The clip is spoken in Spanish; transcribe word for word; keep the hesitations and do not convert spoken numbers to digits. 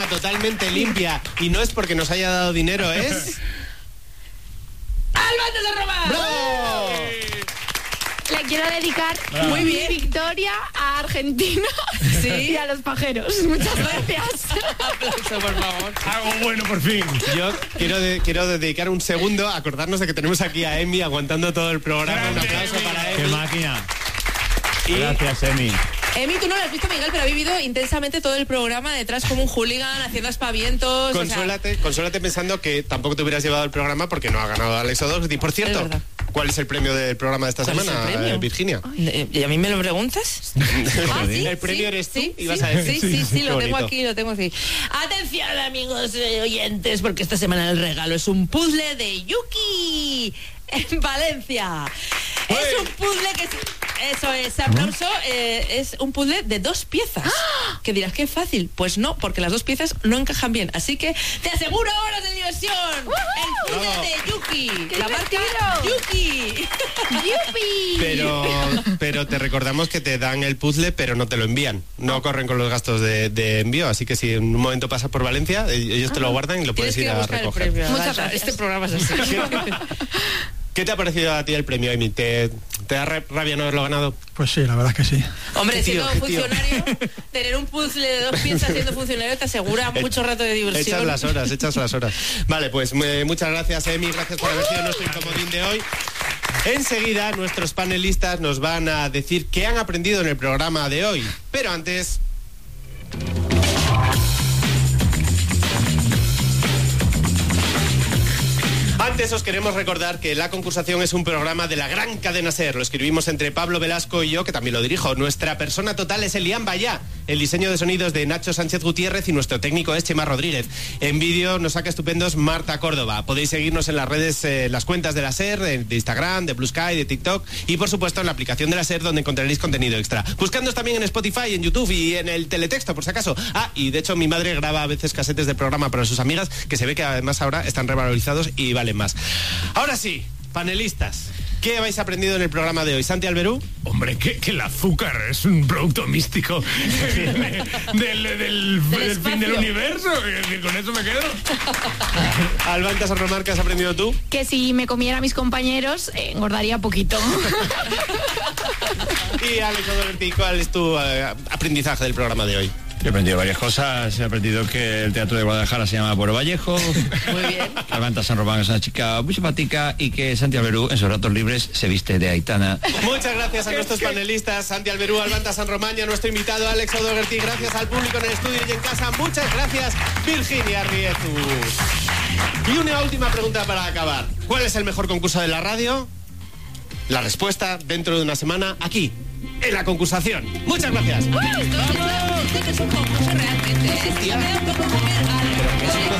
totalmente limpia. Y no es porque nos haya dado dinero, es... ¡Albantes de Roma! ¡Bravo! Le quiero dedicar Bravo. muy bien victoria a Argentina ¿Sí? y a los pajeros. Muchas gracias. Aplauso, por favor. Algo bueno, por fin. Yo quiero, de- quiero dedicar un segundo a acordarnos de que tenemos aquí a Emi aguantando todo el programa. Un aplauso para ¡Qué Emi. máquina! Y- Gracias, Emi. Emi, tú no lo has visto, Miguel, pero ha vivido intensamente todo el programa detrás como un hooligan, haciendo aspavientos. Consuélate, consuélate pensando que tampoco te hubieras llevado el programa porque no ha ganado Alex O'Doherty. Por cierto, Es verdad. ¿cuál es el premio del programa de esta ¿Cuál es semana, el premio? eh, Virginia? O sea, ¿y a mí me lo preguntas? Ah, sí, El premio sí, eres tú, sí, ibas sí, a decir. Sí, sí, sí, Qué lo tengo bonito. aquí, lo tengo aquí. Atención, amigos eh, oyentes, porque esta semana el regalo es un puzzle de Yuki en Valencia. Es un puzzle que... se- Eso es, aplauso. Eh, es un puzzle de dos piezas. Que dirás, qué fácil. Pues no, porque las dos piezas no encajan bien. Así que te aseguro horas de diversión. El puzzle Bravo. de Yuki. ¡Qué La marca divertido! Yuki. ¡Yupi! Pero, pero te recordamos que te dan el puzzle, pero no te lo envían. No corren con los gastos de, de envío, así que si en un momento pasas por Valencia, ellos te lo guardan y lo puedes Tienes que ir ir a a buscar el recoger. premio. Muchas Agatha. gracias. Este programa es así. ¿Qué te ha parecido a ti el premio, Emi? ¿Te, te da ra- rabia no haberlo ganado? Pues sí, la verdad es que sí. Hombre, Qué tío, siendo qué tío. funcionario, tener un puzzle de dos piezas siendo funcionario te asegura mucho rato de diversión. Echas las horas, echas las horas. Vale, pues eh, muchas gracias, Emi, gracias por haber sido nuestro incomodín de hoy. Enseguida nuestros panelistas nos van a decir qué han aprendido en el programa de hoy. Pero antes... Antes os queremos recordar que La Concursación es un programa de la gran cadena SER. Lo escribimos entre Pablo Velasco y yo, que también lo dirijo. Nuestra persona total es Elian Bayá. El diseño de sonidos de Nacho Sánchez Gutiérrez y nuestro técnico es Chema Rodríguez. En vídeo nos saca estupendos Marta Córdoba. Podéis seguirnos en las redes, eh, las cuentas de la SER, eh, de Instagram, de Blue Sky, de TikTok y por supuesto en la aplicación de la SER, donde encontraréis contenido extra. Buscándonos también en Spotify, en YouTube y en el teletexto, por si acaso. Ah, y de hecho mi madre graba a veces casetes de programa para sus amigas, que se ve que además ahora están revalorizados y valen más. Ahora sí, panelistas, ¿qué habéis aprendido en el programa de hoy? Santi Alberú. Hombre, que, que el azúcar es un producto místico que viene del, del, del, del fin del espacio. universo. Y con eso me quedo. Albantas San Román, ¿qué has aprendido tú? Que si me comiera a mis compañeros, eh, engordaría poquito. Y Alex O'Doherty, ¿cuál es tu eh, aprendizaje del programa de hoy? He aprendido varias cosas. He aprendido que el Teatro de Guadalajara se llama Pueblo Vallejo. Muy bien. Albantas San Román es una chica muy simpática y que Santi Alberú en sus ratos libres se viste de Aitana. Muchas gracias a nuestros panelistas, Santi Alberú, Albantas San Román y a nuestro invitado Alex O'Doherty. Gracias al público en el estudio y en casa. Muchas gracias, Virginia Riezu. Y una última pregunta para acabar. ¿Cuál es el mejor concurso de la radio? La respuesta dentro de una semana aquí, en La Concursación. Muchas gracias. Esto, esto- esto es un concurso realmente. ¿eh? Si yo me da un poco comer algo.